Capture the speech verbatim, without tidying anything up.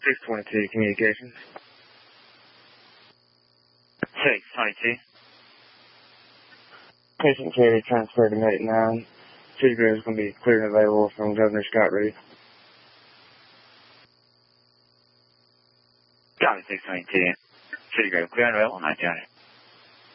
six twenty-two communications. six twenty-two. Patient carrier transferred to Medic nine. Citigrove is going to be clear and available from Governor Scott Reed. Copy six twenty-two. Citigrove clear and available, nine two hundred.